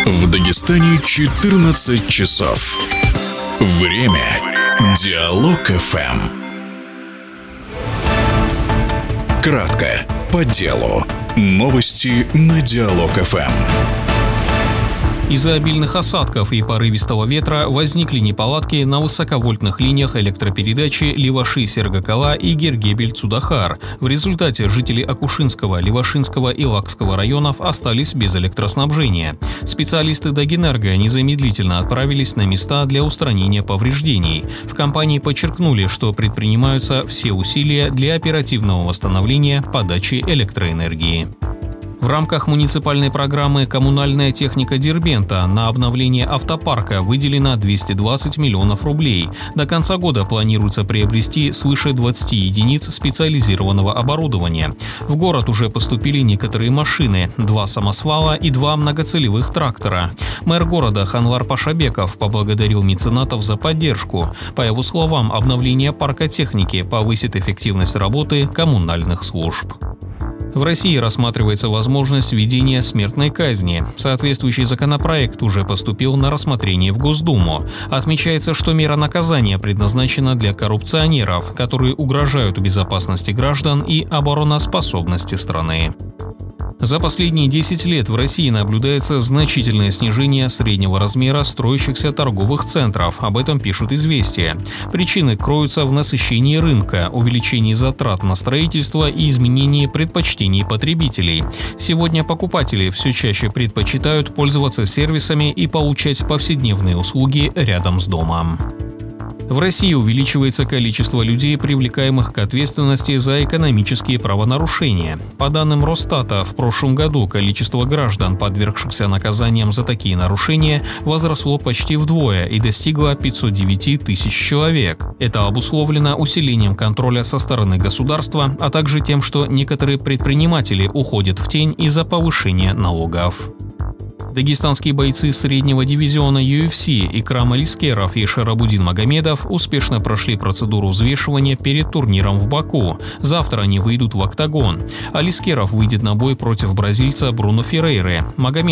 В Дагестане 14 часов. Время. Диалог ФМ. Кратко, по делу. Новости на Диалог ФМ. Из-за обильных осадков и порывистого ветра возникли неполадки на высоковольтных линиях электропередачи Леваши-Сергокала и Гергебель-Цудахар. В результате жители Акушинского, Левашинского и Лакского районов остались без электроснабжения. Специалисты Дагэнерго незамедлительно отправились на места для устранения повреждений. В компании подчеркнули, что предпринимаются все усилия для оперативного восстановления подачи электроэнергии. В рамках муниципальной программы «Коммунальная техника Дербента» на обновление автопарка выделено 220 миллионов рублей. До конца года планируется приобрести свыше 20 единиц специализированного оборудования. В город уже поступили некоторые машины, 2 самосвала и 2 многоцелевых трактора. Мэр города Ханвар Пашабеков поблагодарил меценатов за поддержку. По его словам, обновление парка техники повысит эффективность работы коммунальных служб. В России рассматривается возможность введения смертной казни. Соответствующий законопроект уже поступил на рассмотрение в Госдуму. Отмечается, что мера наказания предназначена для коррупционеров, которые угрожают безопасности граждан и обороноспособности страны. За последние 10 лет в России наблюдается значительное снижение среднего размера строящихся торговых центров. Об этом пишут «Известия». Причины кроются в насыщении рынка, увеличении затрат на строительство и изменении предпочтений потребителей. Сегодня покупатели все чаще предпочитают пользоваться сервисами и получать повседневные услуги рядом с домом. В России увеличивается количество людей, привлекаемых к ответственности за экономические правонарушения. По данным Росстата, в прошлом году количество граждан, подвергшихся наказаниям за такие нарушения, возросло почти вдвое и достигло 509 тысяч человек. Это обусловлено усилением контроля со стороны государства, а также тем, что некоторые предприниматели уходят в тень из-за повышения налогов. Дагестанские бойцы среднего дивизиона UFC Икрам Алискеров и Шарабудин Магомедов успешно прошли процедуру взвешивания перед турниром в Баку. Завтра они выйдут в октагон. Алискеров выйдет на бой против бразильца Бруно Феррейры. Магомедов